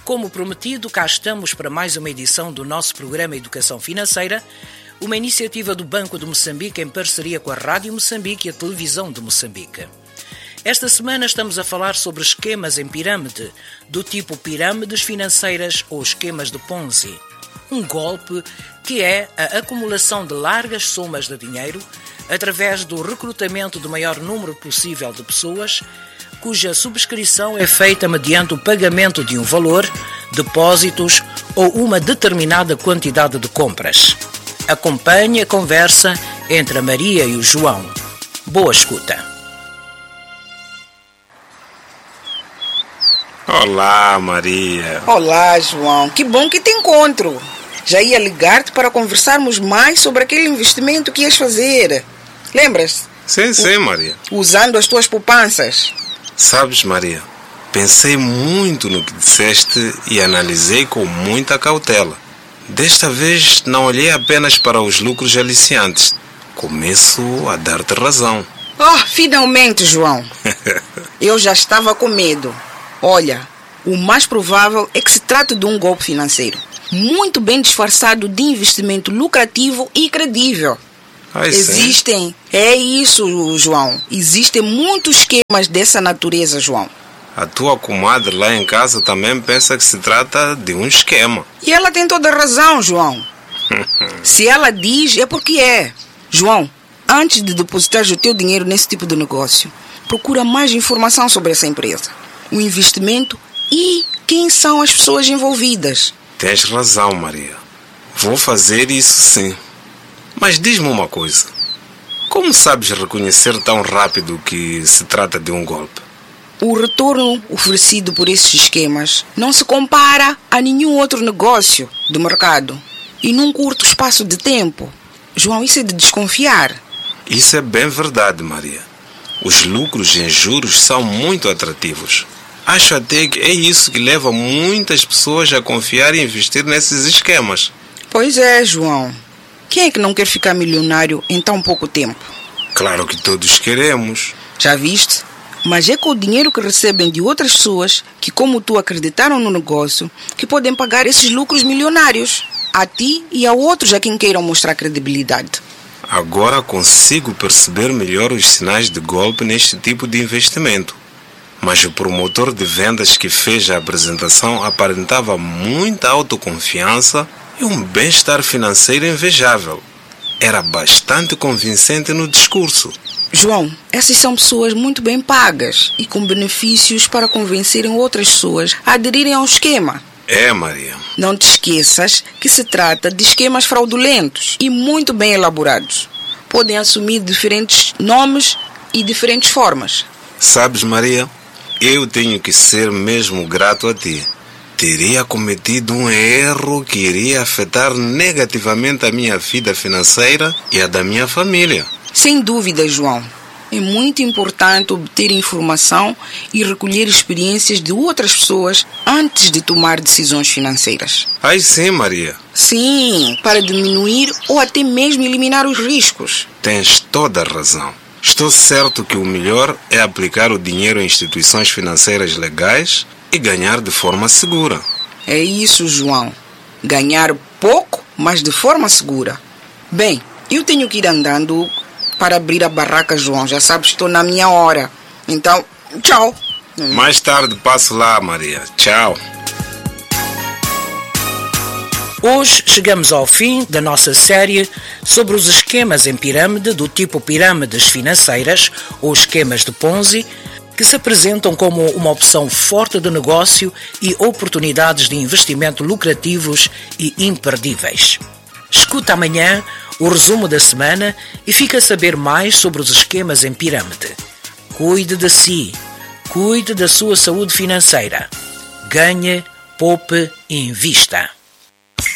Como prometido, cá estamos para mais uma edição do nosso programa Educação Financeira, uma iniciativa do Banco de Moçambique em parceria com a Rádio Moçambique e a Televisão de Moçambique. Esta semana estamos a falar sobre esquemas em pirâmide, do tipo pirâmides financeiras ou esquemas de Ponzi. Um golpe que é a acumulação de largas somas de dinheiro através do recrutamento do maior número possível de pessoas, cuja subscrição é feita mediante o pagamento de um valor, depósitos ou uma determinada quantidade de compras. Acompanhe a conversa entre a Maria e o João. Boa escuta. Olá, Maria. Olá, João. Que bom que te encontro. Já ia ligar-te para conversarmos mais sobre aquele investimento que ias fazer. Lembras? Sim, Maria. Usando as tuas poupanças. Sabes, Maria, pensei muito no que disseste e analisei com muita cautela. Desta vez não olhei apenas para os lucros aliciantes. Começo a dar-te razão. Oh, finalmente, João. Eu já estava com medo. Olha, o mais provável é que se trate de um golpe financeiro, muito bem disfarçado de investimento lucrativo e credível. Existem, é isso, João. Existem muitos esquemas dessa natureza, João. A tua comadre lá em casa também pensa que se trata de um esquema. E ela tem toda a razão, João. Se ela diz, é porque é. João, antes de depositar o teu dinheiro nesse tipo de negócio, procura mais informação sobre essa empresa, o investimento e quem são as pessoas envolvidas. Tens razão, Maria. Vou fazer isso sim. Mas diz-me uma coisa. Como sabes reconhecer tão rápido que se trata de um golpe? O retorno oferecido por esses esquemas não se compara a nenhum outro negócio do mercado. E num curto espaço de tempo. João, isso é de desconfiar. Isso é bem verdade, Maria. Os lucros em juros são muito atrativos. Acho até que é isso que leva muitas pessoas a confiar e investir nesses esquemas. Pois é, João. Quem é que não quer ficar milionário em tão pouco tempo? Claro que todos queremos. Já viste? Mas é com o dinheiro que recebem de outras pessoas que, como tu, acreditaram no negócio, que podem pagar esses lucros milionários. A ti e a outros a quem queiram mostrar credibilidade. Agora consigo perceber melhor os sinais de golpe neste tipo de investimento. Mas o promotor de vendas que fez a apresentação aparentava muita autoconfiança e um bem-estar financeiro invejável. Era bastante convincente no discurso. João, essas são pessoas muito bem pagas e com benefícios para convencerem outras pessoas a aderirem ao esquema. É, Maria. Não te esqueças que se trata de esquemas fraudulentos e muito bem elaborados. Podem assumir diferentes nomes e diferentes formas. Sabes, Maria, eu tenho que ser mesmo grato a ti. Teria cometido um erro que iria afetar negativamente a minha vida financeira e a da minha família. Sem dúvida, João. É muito importante obter informação e recolher experiências de outras pessoas antes de tomar decisões financeiras. Ai sim, Maria. Sim, para diminuir ou até mesmo eliminar os riscos. Tens toda a razão. Estou certo que o melhor é aplicar o dinheiro em instituições financeiras legais e ganhar de forma segura. É isso, João. Ganhar pouco, mas de forma segura. Bem, eu tenho que ir andando para abrir a barraca, João. Já sabes, estou na minha hora. Então, tchau. Mais tarde passo lá, Maria. Tchau. Hoje chegamos ao fim da nossa série sobre os esquemas em pirâmide do tipo pirâmides financeiras ou esquemas de Ponzi, que se apresentam como uma opção forte de negócio e oportunidades de investimento lucrativos e imperdíveis. Escuta amanhã o resumo da semana e fica a saber mais sobre os esquemas em pirâmide. Cuide de si, cuide da sua saúde financeira. Ganhe, poupe e invista.